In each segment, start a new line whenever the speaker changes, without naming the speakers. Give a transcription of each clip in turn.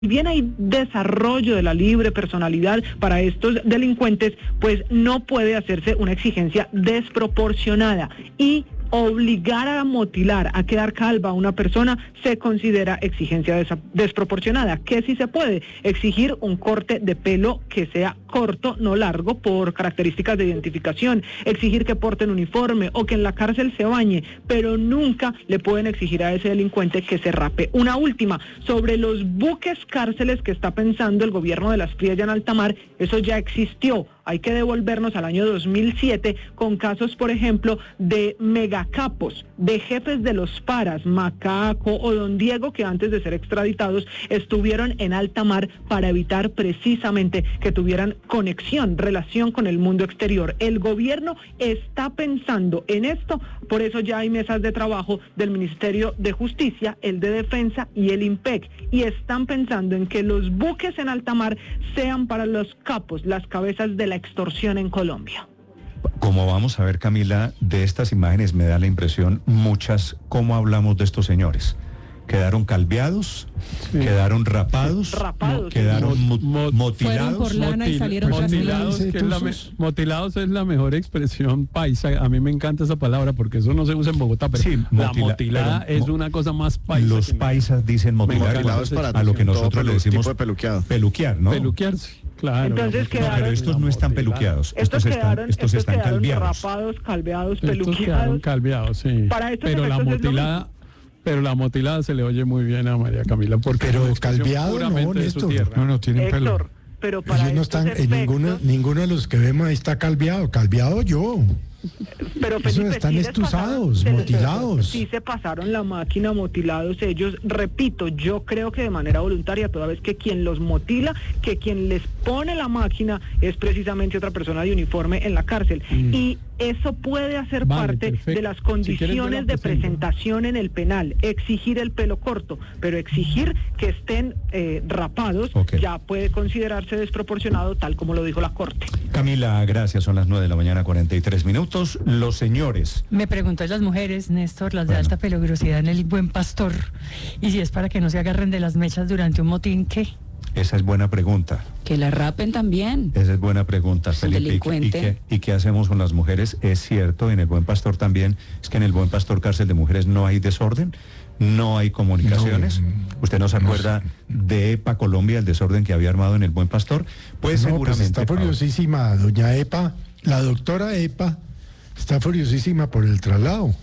bien hay desarrollo de la libre personalidad para estos delincuentes, pues no puede hacerse una exigencia desproporcionada, y obligar a mutilar, a quedar calva a una persona se considera exigencia desproporcionada. ¿Qué sí se puede? Exigir un corte de pelo que sea corto, no largo, por características de identificación, exigir que porten uniforme o que en la cárcel se bañe, pero nunca le pueden exigir a ese delincuente que se rape. Una última, sobre los buques cárceles que está pensando el gobierno de Las Frías en alta mar, eso ya existió. Hay que devolvernos al año 2007 con casos, por ejemplo, de megacapos, de jefes de los paras, Macaco o Don Diego, que antes de ser extraditados estuvieron en alta mar para evitar precisamente que tuvieran conexión, relación con el mundo exterior. El gobierno está pensando en esto, por eso ya hay mesas de trabajo del Ministerio de Justicia, el de Defensa y el IMPEC, y están pensando en que los buques en alta mar sean para los capos, las cabezas de la extorsión en Colombia.
Como vamos a ver, Camila, de estas imágenes me da la impresión muchas, ¿cómo hablamos de estos señores? ¿Quedaron calveados? Sí. ¿Quedaron rapados? ¿Quedaron motilados?
Por lana y salieron motilados es la mejor expresión paisa. A mí me encanta esa palabra porque eso no se usa en Bogotá, pero sí, la motilada es una cosa más paisa.
Los paisas dicen motilar a lo que nosotros le decimos peluquear, ¿no?
Peluquear, sí. Claro,
entonces
pero estos no están peluqueados. Estos están calveados.
Rapados, calveados,
peluqueados. Estos quedaron calveados, sí.
Pero
la motilada se le oye muy bien a María Camila, porque
pero calveado no, Néstor, no tienen
Héctor,
pelo.
Pero para
ellos no están, ninguno de los que vemos ahí está calveado yo.
Pero Felipe,
esos están estuzados, motilados.
Sí se pasaron la máquina motilados ellos, repito, yo creo que de manera voluntaria, toda vez que quien los motila, que quien les pone la máquina es precisamente otra persona de uniforme en la cárcel. Y eso puede hacer parte de las condiciones de presentación en el penal, exigir el pelo corto, pero exigir que estén rapados ya puede considerarse desproporcionado, tal como lo dijo la Corte.
Camila, gracias, son las 9:43 a.m. Los señores.
Me preguntan las mujeres, Néstor, las de alta peligrosidad en el Buen Pastor, y si es para que no se agarren de las mechas durante un motín, ¿qué?
Esa es buena pregunta.
Que la rapen también.
Esa es buena pregunta, Felipe. ¿Y qué hacemos con las mujeres? Es cierto, en el Buen Pastor también, es que en el Buen Pastor cárcel de mujeres no hay desorden, no hay comunicaciones. ¿Usted no se acuerda de EPA Colombia, el desorden que había armado en el Buen Pastor? Pues seguramente.
Pues está furiosísima, doña EPA, la doctora EPA, está furiosísima por el traslado.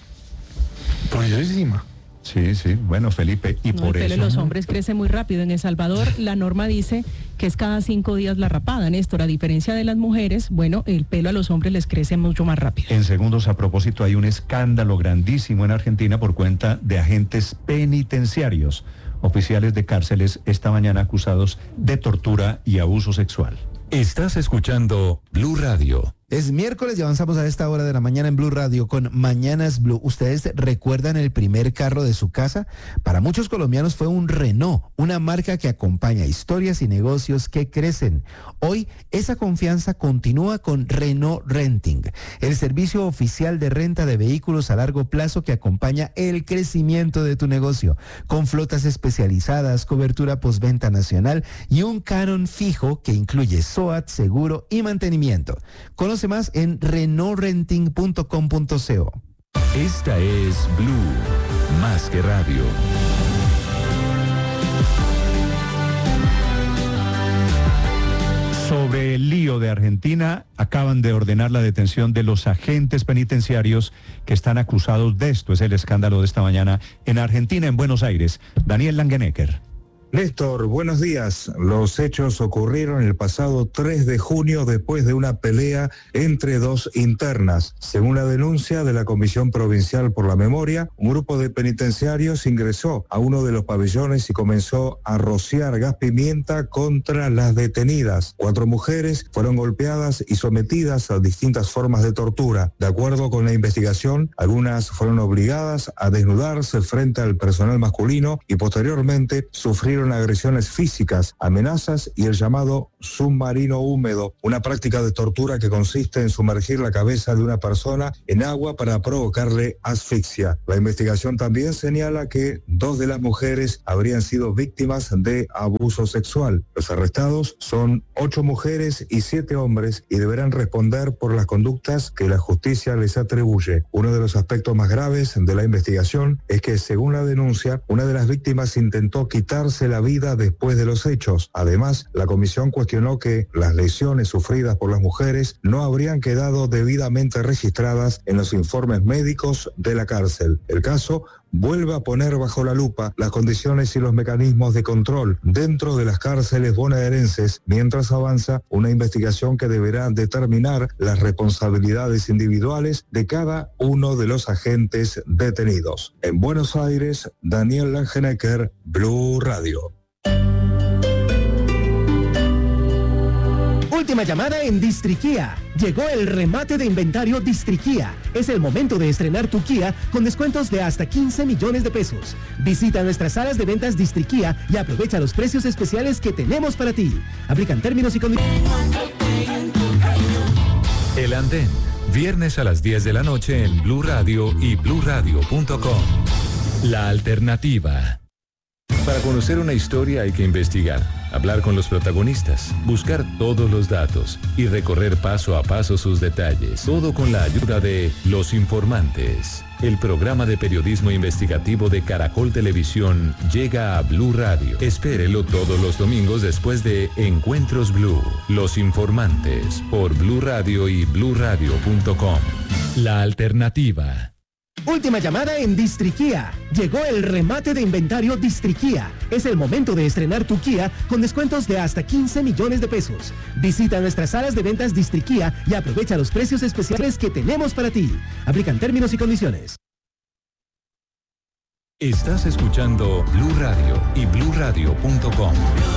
Furiosísima.
Sí, bueno, Felipe, y por eso...
El pelo de los hombres crece muy rápido. En El Salvador la norma dice que es cada 5 días la rapada, Néstor. A diferencia de las mujeres, bueno, el pelo a los hombres les crece mucho más rápido.
En segundos, a propósito, hay un escándalo grandísimo en Argentina por cuenta de agentes penitenciarios, oficiales de cárceles, esta mañana acusados de tortura y abuso sexual.
Estás escuchando Blue Radio.
Es miércoles y avanzamos a esta hora de la mañana en Blue Radio con Mañanas Blue. ¿Ustedes recuerdan el primer carro de su casa? Para muchos colombianos fue un Renault, una marca que acompaña historias y negocios que crecen. Hoy esa confianza continúa con Renault Renting, el servicio oficial de renta de vehículos a largo plazo que acompaña el crecimiento de tu negocio, con flotas especializadas, cobertura postventa nacional y un canon fijo que incluye SOAT, seguro y mantenimiento. Conoce más en renaultrenting.com.co.
Esta es Blue, más que radio.
Sobre el lío de Argentina, acaban de ordenar la detención de los agentes penitenciarios que están acusados de esto. Es el escándalo de esta mañana en Argentina, en Buenos Aires. Daniel Langenecker.
Néstor, buenos días. Los hechos ocurrieron el pasado 3 de junio después de una pelea entre dos internas. Según la denuncia de la Comisión Provincial por la Memoria, un grupo de penitenciarios ingresó a uno de los pabellones y comenzó a rociar gas pimienta contra las detenidas. 4 mujeres fueron golpeadas y sometidas a distintas formas de tortura. De acuerdo con la investigación, algunas fueron obligadas a desnudarse frente al personal masculino y posteriormente sufrieron agresiones físicas, amenazas y el llamado submarino húmedo, una práctica de tortura que consiste en sumergir la cabeza de una persona en agua para provocarle asfixia. La investigación también señala que 2 de las mujeres habrían sido víctimas de abuso sexual. Los arrestados son 8 mujeres y 7 hombres y deberán responder por las conductas que la justicia les atribuye. Uno de los aspectos más graves de la investigación es que, según la denuncia, una de las víctimas intentó quitarse la vida después de los hechos. Además, la comisión cuestionó que las lesiones sufridas por las mujeres no habrían quedado debidamente registradas en los informes médicos de la cárcel. El caso vuelve a poner bajo la lupa las condiciones y los mecanismos de control dentro de las cárceles bonaerenses, mientras avanza una investigación que deberá determinar las responsabilidades individuales de cada uno de los agentes detenidos. En Buenos Aires, Daniel Langenecker, Blue Radio.
Última llamada en Distriquía. Llegó el remate de inventario Distriquía. Es el momento de estrenar tu Kia con descuentos de hasta 15 millones de pesos. Visita nuestras salas de ventas Distriquía y aprovecha los precios especiales que tenemos para ti. Aplican términos y condiciones.
El Andén, viernes a las 10 de la noche en Blue Radio y bluradio.com. La alternativa. Para conocer una historia hay que investigar, hablar con los protagonistas, buscar todos los datos y recorrer paso a paso sus detalles. Todo con la ayuda de Los Informantes. El programa de periodismo investigativo de Caracol Televisión llega a Blue Radio. Espérelo todos los domingos después de Encuentros Blue. Los Informantes por Blue Radio y bluradio.com. La alternativa.
Última llamada en Distriquía. Llegó el remate de inventario Distriquía. Es el momento de estrenar tu Kia con descuentos de hasta 15 millones de pesos. Visita nuestras salas de ventas Distriquía y aprovecha los precios especiales que tenemos para ti. Aplican términos y condiciones.
Estás escuchando Blue Radio y bluradio.com.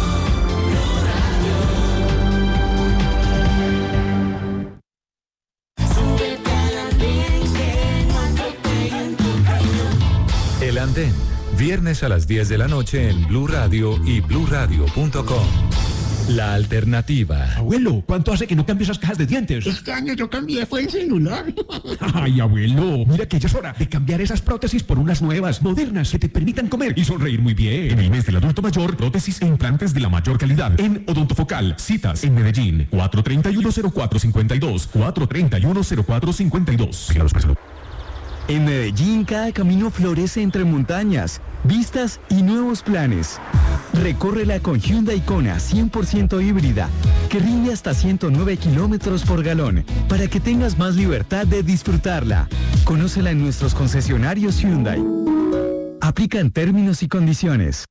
El Andén, viernes a las 10 de la noche en Blue Radio y bluradio.com. La alternativa.
Abuelo, ¿cuánto hace que no cambio esas cajas de dientes?
Este año yo cambié, fue el celular.
Ay, abuelo, mira que ya es hora de cambiar esas prótesis por unas nuevas, modernas, que te permitan comer y sonreír muy bien. En el mes del adulto mayor, prótesis e implantes de la mayor calidad. En Odontofocal, citas en Medellín, 431-0452, 431-0452.
En Medellín, cada camino florece entre montañas, vistas y nuevos planes. Recórrela con Hyundai Kona 100% híbrida, que rinde hasta 109 kilómetros por galón, para que tengas más libertad de disfrutarla. Conócela en nuestros concesionarios Hyundai. Aplican términos y condiciones.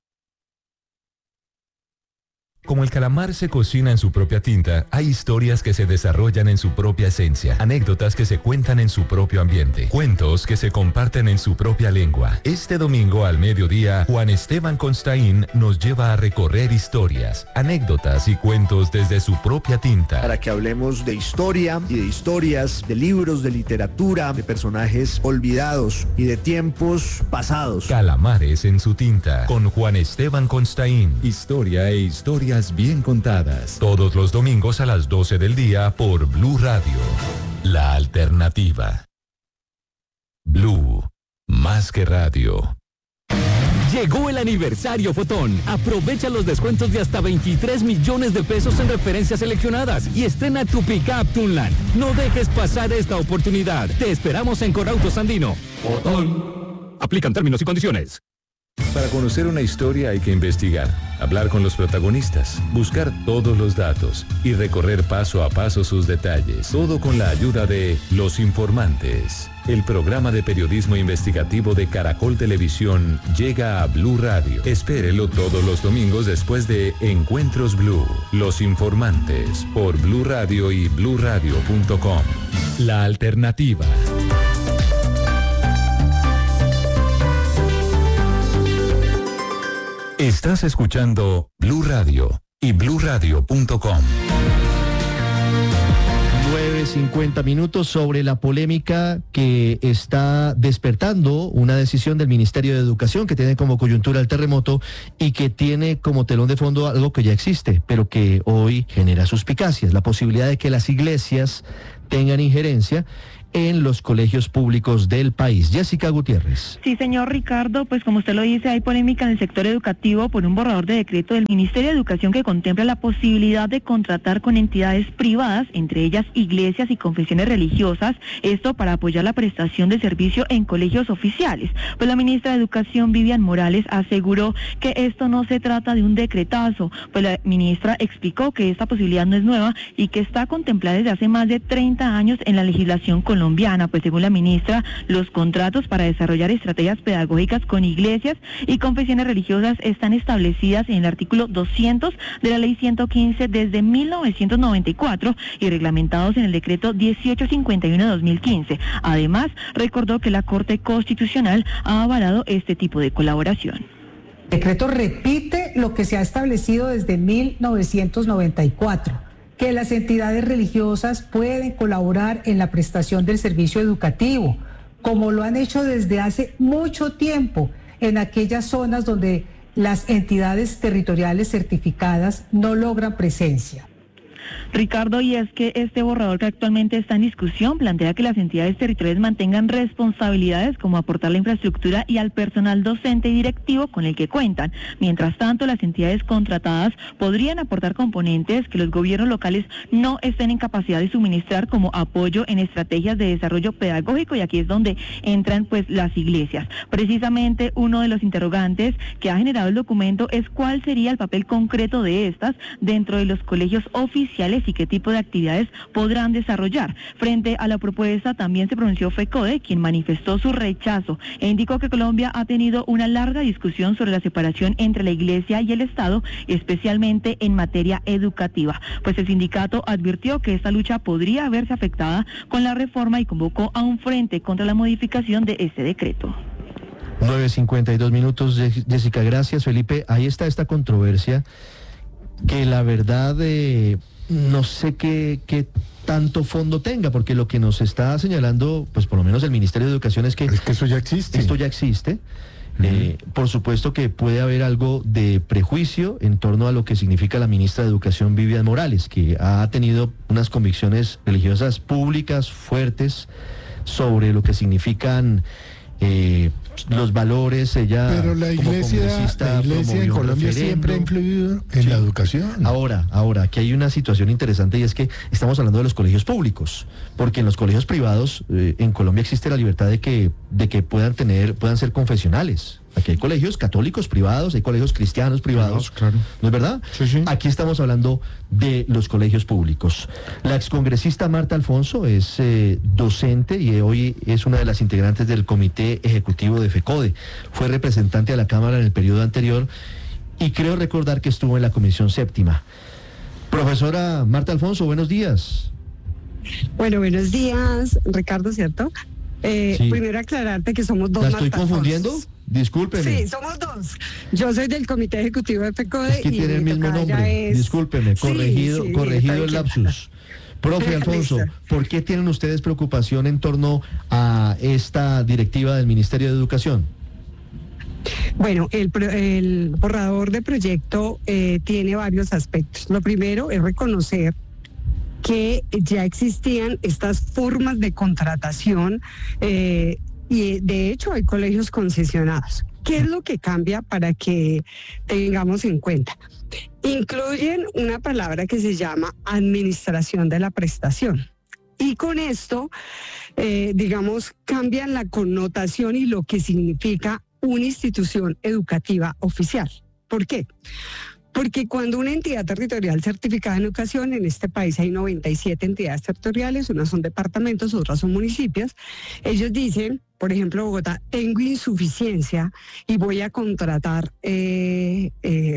Como el calamar se cocina en su propia tinta, hay historias que se desarrollan en su propia esencia, anécdotas que se cuentan en su propio ambiente, cuentos que se comparten en su propia lengua. Este domingo al mediodía, Juan Esteban Constaín nos lleva a recorrer historias, anécdotas y cuentos desde su propia tinta.
Para que hablemos de historia y de historias, de libros, de literatura, de personajes olvidados y de tiempos pasados.
Calamares en su tinta, con Juan Esteban Constaín. Historia e historia bien contadas. Todos los domingos a las 12 del día por Blue Radio. La alternativa. Blue, más que radio.
Llegó el aniversario Fotón. Aprovecha los descuentos de hasta 23 millones de pesos en referencias seleccionadas y estrena tu pick-up Tunland. No dejes pasar esta oportunidad. Te esperamos en Corautos Andino. Fotón. Aplican términos y condiciones.
Para conocer una historia hay que investigar, hablar con los protagonistas, buscar todos los datos y recorrer paso a paso sus detalles. Todo con la ayuda de Los Informantes. El programa de periodismo investigativo de Caracol Televisión llega a Blue Radio. Espérelo todos los domingos después de Encuentros Blue. Los Informantes por Blue Radio y bluradio.com. La alternativa. Estás escuchando Blue Radio y bluradio.com.
9:50 sobre la polémica que está despertando una decisión del Ministerio de Educación que tiene como coyuntura el terremoto y que tiene como telón de fondo algo que ya existe, pero que hoy genera suspicacias, la posibilidad de que las iglesias tengan injerencia en los colegios públicos del país. Jessica Gutiérrez.
Sí, señor Ricardo, pues como usted lo dice, hay polémica en el sector educativo por un borrador de decreto del Ministerio de Educación que contempla la posibilidad de contratar con entidades privadas, entre ellas iglesias y confesiones religiosas, esto para apoyar la prestación de servicio en colegios oficiales. Pues la ministra de Educación, Vivian Morales, aseguró que esto no se trata de un decretazo, pues la ministra explicó que esta posibilidad no es nueva y que está contemplada desde hace más de 30 años en la legislación colombiana. Pues según la ministra, los contratos para desarrollar estrategias pedagógicas con iglesias y confesiones religiosas están establecidas en el artículo 200 de la ley 115 desde 1994 y reglamentados en el decreto 1851 de 2015. Además, recordó que la Corte Constitucional ha avalado este tipo de colaboración.
El decreto repite lo que se ha establecido desde 1994. Que las entidades religiosas pueden colaborar en la prestación del servicio educativo, como lo han hecho desde hace mucho tiempo en aquellas zonas donde las entidades territoriales certificadas no logran presencia.
Ricardo, y es que este borrador que actualmente está en discusión plantea que las entidades territoriales mantengan responsabilidades como aportar la infraestructura y al personal docente y directivo con el que cuentan. Mientras tanto, las entidades contratadas podrían aportar componentes que los gobiernos locales no estén en capacidad de suministrar como apoyo en estrategias de desarrollo pedagógico, y aquí es donde entran pues las iglesias. Precisamente uno de los interrogantes que ha generado el documento es cuál sería el papel concreto de estas dentro de los colegios oficiales y qué tipo de actividades podrán desarrollar. Frente a la propuesta también se pronunció FECODE, quien manifestó su rechazo e indicó que Colombia ha tenido una larga discusión sobre la separación entre la Iglesia y el Estado, especialmente en materia educativa. Pues el sindicato advirtió que esta lucha podría verse afectada con la reforma y convocó a un frente contra la modificación de este decreto.
9:52, Jessica, gracias. Felipe, ahí está esta controversia que la verdad no sé qué tanto fondo tenga, porque lo que nos está señalando, pues por lo menos el Ministerio de Educación es que
eso ya existe.
Esto ya existe. Por supuesto que puede haber algo de prejuicio en torno a lo que significa la ministra de Educación, Vivian Morales, que ha tenido unas convicciones religiosas públicas fuertes sobre lo que significan los valores. Ella,
pero la iglesia en Colombia siempre ha influido en la educación.
Ahora, aquí hay una situación interesante, y es que estamos hablando de los colegios públicos, porque en los colegios privados en Colombia existe la libertad de que puedan ser confesionales. Aquí hay colegios católicos privados, hay colegios cristianos privados, claro. ¿No es verdad?
Sí.
Aquí estamos hablando de los colegios públicos. La excongresista Marta Alfonso es docente y hoy es una de las integrantes del comité ejecutivo de FECODE. Fue representante de la Cámara en el periodo anterior y creo recordar que estuvo en la Comisión Séptima. Profesora Marta Alfonso, buenos días.
Bueno, buenos días, Ricardo, ¿cierto?
Sí.
Primero aclararte que somos dos.
¿La estoy confundiendo? Discúlpeme.
Sí, somos dos. Yo soy del Comité Ejecutivo de FECODE.
Es que tiene el mismo nombre. Discúlpeme, corregido el lapsus. Profe Alfonso, ¿por qué tienen ustedes preocupación en torno a esta directiva del Ministerio de Educación?
Bueno, el borrador de proyecto tiene varios aspectos. Lo primero es reconocer que ya existían estas formas de contratación y de hecho hay colegios concesionados. ¿Qué es lo que cambia para que tengamos en cuenta? Incluyen una palabra que se llama administración de la prestación. Y con esto, cambian la connotación y lo que significa una institución educativa oficial. ¿Por qué? Porque cuando una entidad territorial certificada en educación, en este país hay 97 entidades territoriales, unas son departamentos, otras son municipios, ellos dicen, por ejemplo, Bogotá, tengo insuficiencia y voy a contratar, voy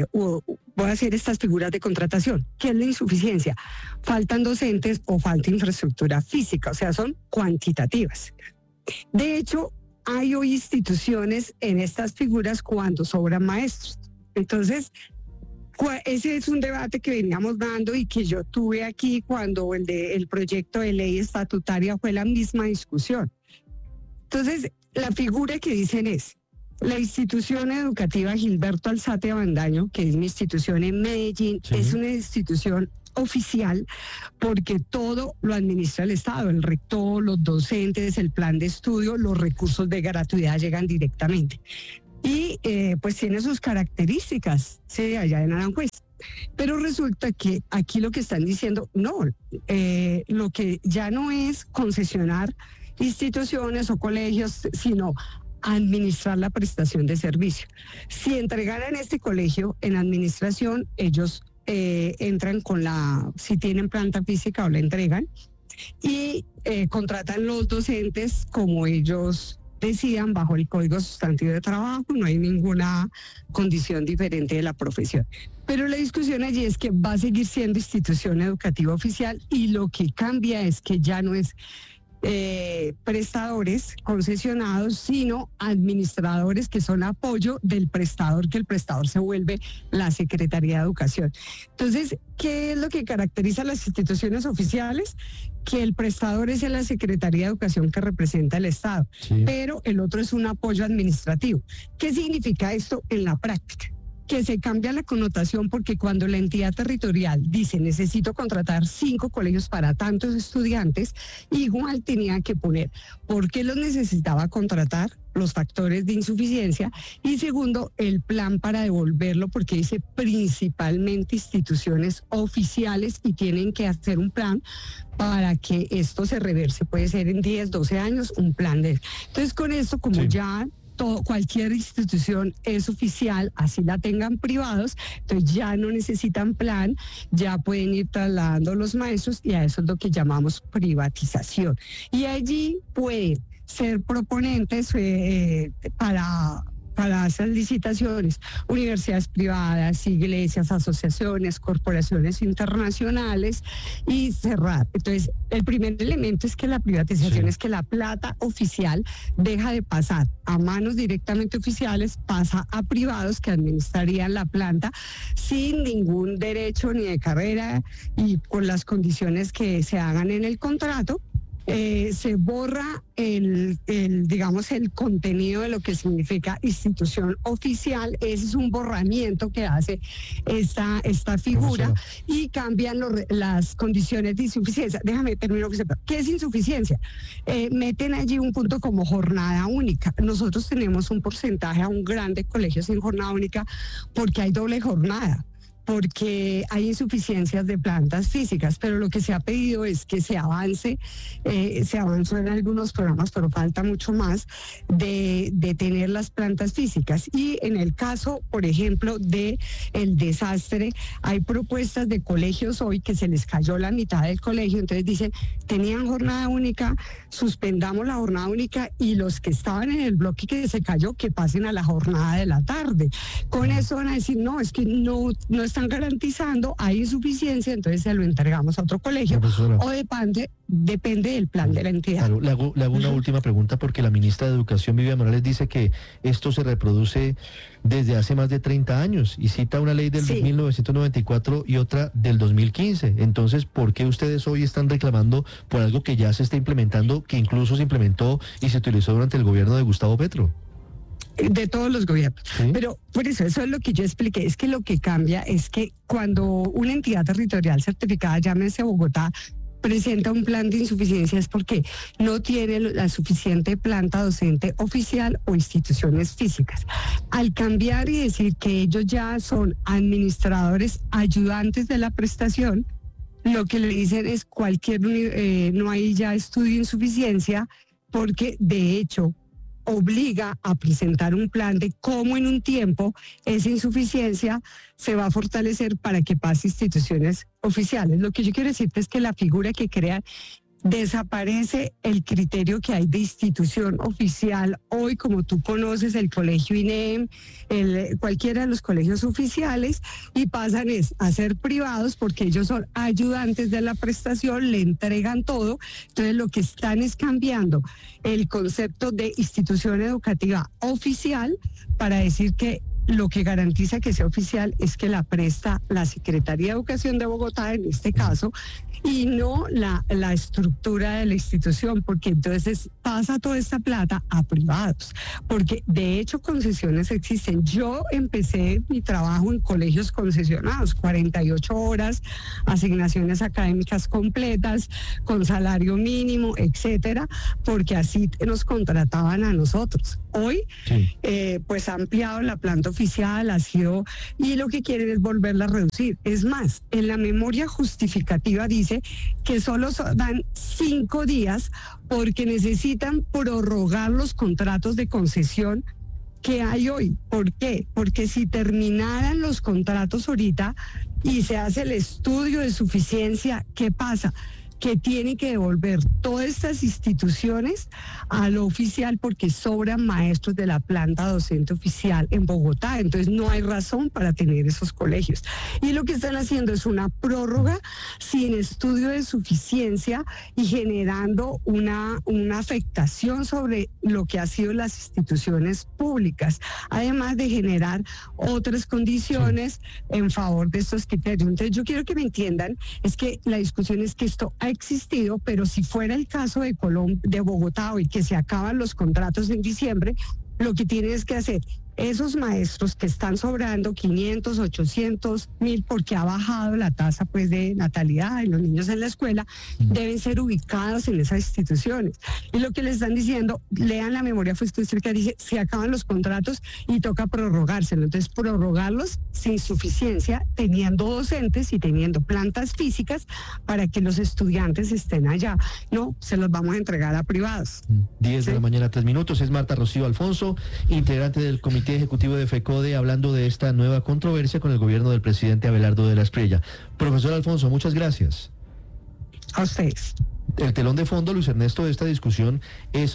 a hacer estas figuras de contratación. ¿Qué es la insuficiencia? Faltan docentes o falta infraestructura física, o sea, son cuantitativas. De hecho, hay hoy instituciones en estas figuras cuando sobran maestros. Entonces, Ese es un debate que veníamos dando y que yo tuve aquí cuando el proyecto de ley estatutaria fue la misma discusión. Entonces, la figura que dicen es, la institución educativa Gilberto Alzate Avendaño, que es mi institución en Medellín, es una institución oficial porque todo lo administra el Estado, el rector, los docentes, el plan de estudio, los recursos de gratuidad llegan directamente. Y pues tiene sus características, sí, allá en Aranjuez. Pero resulta que aquí lo que están diciendo, no, lo que ya no es concesionar instituciones o colegios, sino administrar la prestación de servicio. Si entregaran este colegio en administración, ellos entran con si tienen planta física o la entregan, y contratan los docentes como ellos decidan bajo el Código Sustantivo de Trabajo, no hay ninguna condición diferente de la profesión. Pero la discusión allí es que va a seguir siendo institución educativa oficial y lo que cambia es que ya no es prestadores concesionados, sino administradores que son apoyo del prestador, que el prestador se vuelve la Secretaría de Educación. Entonces, ¿qué es lo que caracteriza a las instituciones oficiales? Que el prestador es la Secretaría de Educación que representa el Estado, pero el otro es un apoyo administrativo. ¿Qué significa esto en la práctica? Que se cambia la connotación porque cuando la entidad territorial dice necesito contratar 5 colegios para tantos estudiantes, igual tenía que poner por qué los necesitaba contratar, los factores de insuficiencia, y segundo, el plan para devolverlo, porque dice principalmente instituciones oficiales y tienen que hacer un plan para que esto se reverse, puede ser en 10, 12 años, un plan de... Entonces con esto, como ya... cualquier institución es oficial, así la tengan privados, entonces ya no necesitan plan, ya pueden ir trasladando los maestros y a eso es lo que llamamos privatización. Y allí pueden ser proponentes para esas licitaciones, universidades privadas, iglesias, asociaciones, corporaciones internacionales y cerrar. Entonces, el primer elemento es que la privatización es que la plata oficial deja de pasar a manos directamente oficiales, pasa a privados que administrarían la planta sin ningún derecho ni de carrera y con las condiciones que se hagan en el contrato. Se borra el contenido de lo que significa institución oficial. Ese es un borramiento que hace esta figura y cambian las condiciones de insuficiencia. Déjame terminar. ¿Qué es insuficiencia? Meten allí un punto como jornada única. Nosotros tenemos un porcentaje aún grande de colegios en jornada única porque hay doble jornada, porque hay insuficiencias de plantas físicas, pero lo que se ha pedido es que se avance, se avanzó en algunos programas, pero falta mucho más, de tener las plantas físicas. Y en el caso, por ejemplo, de el desastre, hay propuestas de colegios hoy que se les cayó la mitad del colegio, entonces dicen, tenían jornada única, suspendamos la jornada única y los que estaban en el bloque que se cayó, que pasen a la jornada de la tarde. Con eso van a decir, no, es que no están garantizando, hay insuficiencia, entonces se lo entregamos a otro colegio, o depende del plan de la entidad.
Claro, le hago una última pregunta porque la ministra de Educación, Vivian Morales, dice que esto se reproduce desde hace más de 30 años y cita una ley del 1994 y otra del 2015. Entonces, ¿por qué ustedes hoy están reclamando por algo que ya se está implementando, que incluso se implementó y se utilizó durante el gobierno de Gustavo Petro?
De todos los gobiernos. Pero por eso es lo que yo expliqué, es que lo que cambia es que cuando una entidad territorial certificada, llámese Bogotá, presenta un plan de insuficiencia es porque no tiene la suficiente planta docente oficial o instituciones físicas. Al cambiar y decir que ellos ya son administradores ayudantes de la prestación, lo que le dicen es no hay ya estudio de insuficiencia porque de hecho obliga a presentar un plan de cómo en un tiempo esa insuficiencia se va a fortalecer para que pase instituciones oficiales. Lo que yo quiero decirte es que la figura que crean desaparece el criterio que hay de institución oficial. Hoy, como tú conoces, el colegio INEM, cualquiera de los colegios oficiales, y pasan a ser privados porque ellos son ayudantes de la prestación, le entregan todo. Entonces lo que están es cambiando el concepto de institución educativa oficial para decir que lo que garantiza que sea oficial es que la presta la Secretaría de Educación de Bogotá, en este caso, y no la estructura de la institución, porque entonces pasa toda esta plata a privados, porque de hecho concesiones existen. Yo empecé mi trabajo en colegios concesionados, 48 horas, asignaciones académicas completas, con salario mínimo, etcétera, porque así nos contrataban a nosotros. Hoy, pues ha ampliado la planta oficial, ha sido, y lo que quieren es volverla a reducir. Es más, en la memoria justificativa dice que solo dan 5 días porque necesitan prorrogar los contratos de concesión que hay hoy. ¿Por qué? Porque si terminaran los contratos ahorita y se hace el estudio de suficiencia, ¿qué pasa? Que tienen que devolver todas estas instituciones a lo oficial porque sobran maestros de la planta docente oficial en Bogotá. Entonces no hay razón para tener esos colegios. Y lo que están haciendo es una prórroga sin estudio de suficiencia y generando una afectación sobre lo que han sido las instituciones públicas, además de generar otras condiciones en favor de estos criterios. Entonces yo quiero que me entiendan, es que la discusión es que esto ha existido, pero si fuera el caso de Bogotá hoy, que se acaban los contratos en diciembre, lo que tienes que hacer, esos maestros que están sobrando 500, 800 mil, porque ha bajado la tasa pues de natalidad de los niños en la escuela, deben ser ubicados en esas instituciones. Y lo que les están diciendo, lean la memoria justificativa, dice, se acaban los contratos y toca prorrogárselo. Entonces, prorrogarlos sin suficiencia, teniendo docentes y teniendo plantas físicas para que los estudiantes estén allá. No, se los vamos a entregar a privados.
10 de la mañana, 3 minutos. Es Marta Rocío Alfonso, integrante del Comité Ejecutivo de FECODE, hablando de esta nueva controversia con el gobierno del presidente Abelardo de la Espriella. Profesor Alfonso, muchas gracias.
A ustedes.
El telón de fondo, Luis Ernesto, de esta discusión es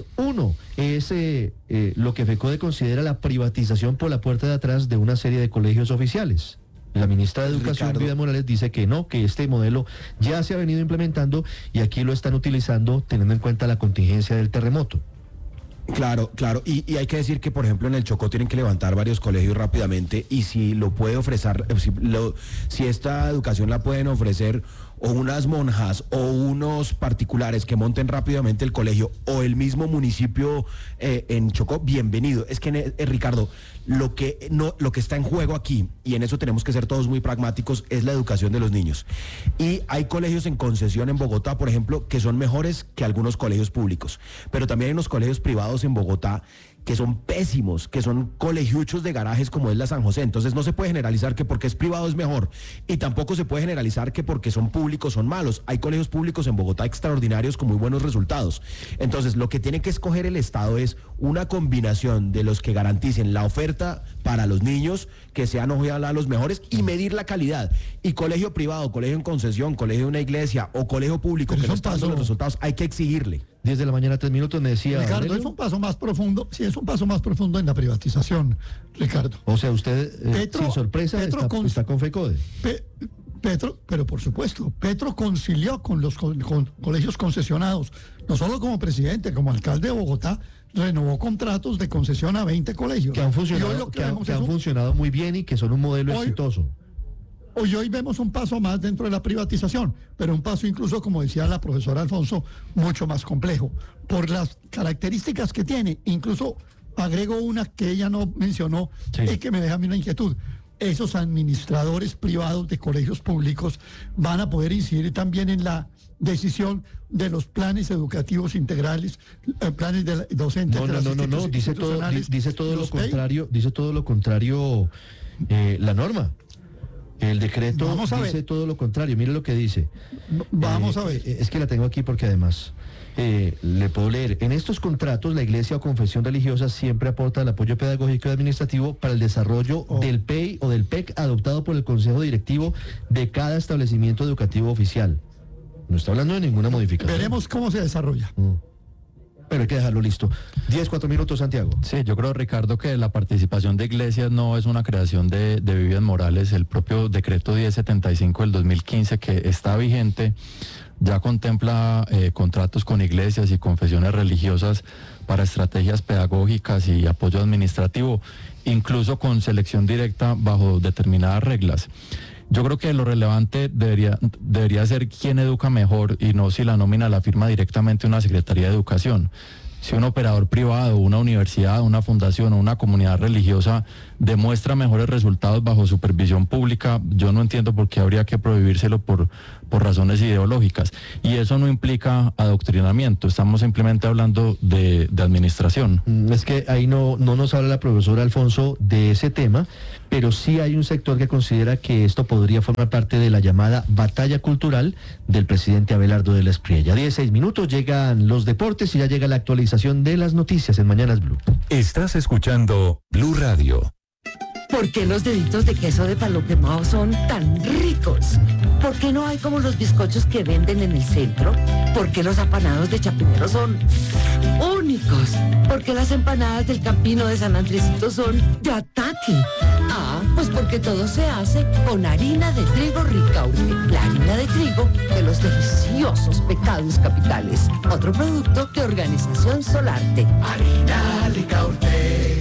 lo que FECODE considera la privatización por la puerta de atrás de una serie de colegios oficiales. La ministra de Educación, Vivian Morales, dice que no, que este modelo ya se ha venido implementando y aquí lo están utilizando teniendo en cuenta la contingencia del terremoto.
Claro, y hay que decir que, por ejemplo, en el Chocó tienen que levantar varios colegios rápidamente y si lo puede ofrecer, si esta educación la pueden ofrecer o unas monjas o unos particulares que monten rápidamente el colegio o el mismo municipio en Chocó, bienvenido. Es que, Ricardo, lo que está en juego aquí, y en eso tenemos que ser todos muy pragmáticos, es la educación de los niños. Y hay colegios en concesión en Bogotá, por ejemplo, que son mejores que algunos colegios públicos, pero también hay unos colegios privados en Bogotá que son pésimos, que son colegiuchos de garajes como es la San José. Entonces no se puede generalizar que porque es privado es mejor y tampoco se puede generalizar que porque son públicos son malos. Hay colegios públicos en Bogotá extraordinarios con muy buenos resultados. Entonces lo que tiene que escoger el Estado es una combinación de los que garanticen la oferta para los niños, que sean ojalá los mejores, y medir la calidad. Y colegio privado, colegio en concesión, colegio de una iglesia o colegio público que no está dando los resultados, hay que exigirle.
10 de la mañana, 3 minutos, me decía
Ricardo,
Aurelio.
es un paso más profundo, sí, es un paso más profundo en la privatización, Ricardo.
O sea, usted, sin sorpresa, está con FECODE.
Pero por supuesto, Petro concilió con los colegios concesionados, no solo como presidente, como alcalde de Bogotá, renovó contratos de concesión a 20 colegios.
Que han funcionado muy bien y que son un modelo exitoso.
Hoy vemos un paso más dentro de la privatización, pero un paso incluso, como decía la profesora Alfonso, mucho más complejo, por las características que tiene. Incluso agrego una que ella no mencionó y que me deja a mí una inquietud. Esos administradores privados de colegios públicos van a poder incidir también en la decisión de los planes educativos integrales, planes de docentes.
No, dice todo lo contrario la norma. El decreto dice todo lo contrario. Mire lo que dice.
Vamos a ver.
Es que la tengo aquí porque además le puedo leer. En estos contratos, la iglesia o confesión religiosa siempre aporta el apoyo pedagógico y administrativo para el desarrollo del PEI o del PEC adoptado por el Consejo Directivo de cada establecimiento educativo oficial. No está hablando de ninguna modificación.
Veremos cómo se desarrolla.
pero hay que dejarlo listo. 4 minutos, Santiago.
Sí, yo creo, Ricardo, que la participación de iglesias no es una creación de Vivian Morales. El propio decreto 1075 del 2015, que está vigente, ya contempla contratos con iglesias y confesiones religiosas para estrategias pedagógicas y apoyo administrativo, incluso con selección directa bajo determinadas reglas. Yo creo que lo relevante debería ser quién educa mejor y no si la nómina la firma directamente una Secretaría de Educación. Si un operador privado, una universidad, una fundación o una comunidad religiosa demuestra mejores resultados bajo supervisión pública, yo no entiendo por qué habría que prohibírselo por razones ideológicas. Y eso no implica adoctrinamiento, estamos simplemente hablando de administración.
Es que ahí no nos habla la profesora Alfonso de ese tema, pero sí hay un sector que considera que esto podría formar parte de la llamada batalla cultural del presidente Abelardo de la Espriella. 16 minutos, llegan los deportes y ya llega la actualización de las noticias en Mañanas Blue.
Estás escuchando Blue Radio.
¿Por qué los deditos de queso de palo quemado son tan ricos? ¿Por qué no hay como los bizcochos que venden en el centro? ¿Por qué los apanados de Chapinero son únicos? ¿Por qué las empanadas del Campino de San Andresito son de ataque? Pues porque todo se hace con harina de trigo Ricaurte, la harina de trigo de los deliciosos pecados capitales. Otro producto de Organización Solarte. Harina Ricaurte.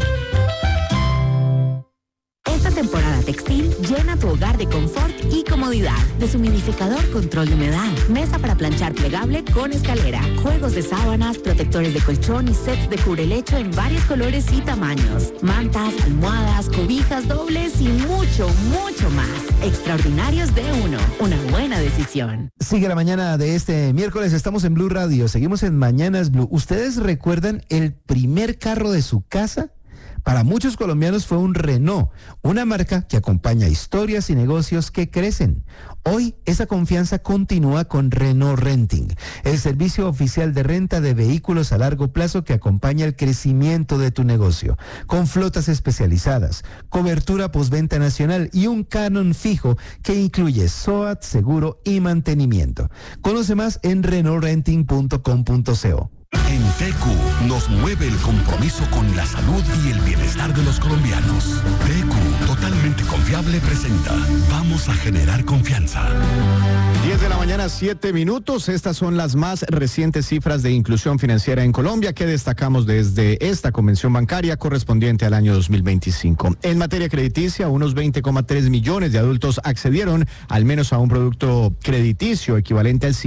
Esta temporada textil llena tu hogar de confort y comodidad. Deshumidificador, control de humedad, mesa para planchar plegable con escalera, juegos de sábanas, protectores de colchón y sets de cubrelecho en varios colores y tamaños, mantas, almohadas, cobijas dobles y mucho, mucho más. Extraordinarios de uno. Una buena decisión.
Sigue la mañana de este miércoles, estamos en Blue Radio, seguimos en Mañanas Blue. ¿Ustedes recuerdan el primer carro de su casa? Para muchos colombianos fue un Renault, una marca que acompaña historias y negocios que crecen. Hoy esa confianza continúa con Renault Renting, el servicio oficial de renta de vehículos a largo plazo que acompaña el crecimiento de tu negocio, con flotas especializadas, cobertura postventa nacional y un canon fijo que incluye SOAT, seguro y mantenimiento. Conoce más en renaultrenting.com.co.
En TQ nos mueve el compromiso con la salud y el bienestar de los colombianos. TQ, totalmente confiable, presenta Vamos a generar confianza.
10 de la mañana, 7 minutos. Estas son las más recientes cifras de inclusión financiera en Colombia que destacamos desde esta convención bancaria correspondiente al año 2025. En materia crediticia, unos 20,3 millones de adultos accedieron al menos a un producto crediticio equivalente al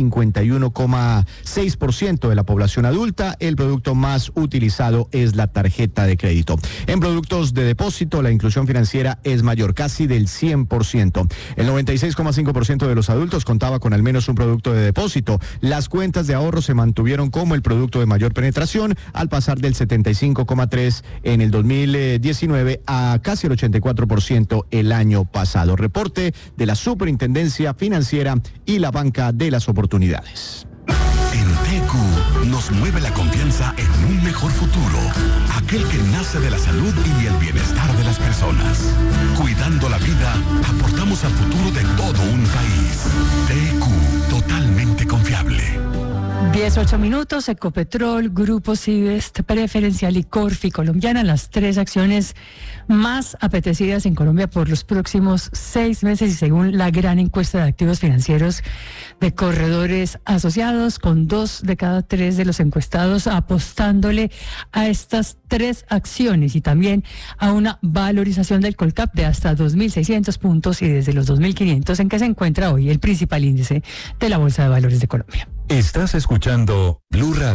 51,6% de la población adulta. El producto más utilizado es la tarjeta de crédito. En productos de depósito, la inclusión financiera es mayor, casi del 100%. El 96,5% de los adultos contaba con al menos un producto de depósito. Las cuentas de ahorro se mantuvieron como el producto de mayor penetración, al pasar del 75,3% en el 2019 a casi el 84% el año pasado. Reporte de la Superintendencia Financiera y la Banca de las Oportunidades.
En TQ nos mueve la confianza en un mejor futuro, aquel que nace de la salud y el bienestar de las personas. Cuidando la vida, aportamos al futuro de todo un país. TQ, totalmente confiable.
18 minutos, Ecopetrol, Grupo Civest, Preferencial y Corfi Colombiana, las 3 acciones más apetecidas en Colombia por los próximos 6 meses y según la gran encuesta de activos financieros de corredores asociados, con 2 de cada 3 de los encuestados apostándole a estas 3 acciones y también a una valorización del Colcap de hasta 2.600 puntos y desde los 2.500 en que se encuentra hoy el principal índice de la Bolsa de Valores de Colombia.
Estás escuchando Blue Radio.